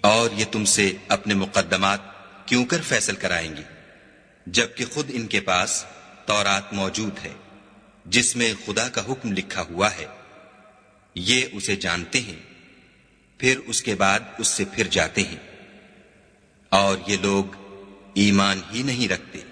और ये तुमसे अपने मुकद्दमात क्यों कर फैसल कराएंगे, जबकि खुद इनके पास तौरात मौजूद है जिसमें खुदा का हुक्म लिखा हुआ है। ये उसे जानते हैं, फिर उसके बाद उससे फिर जाते हैं, और ये लोग ईमान ही नहीं रखते।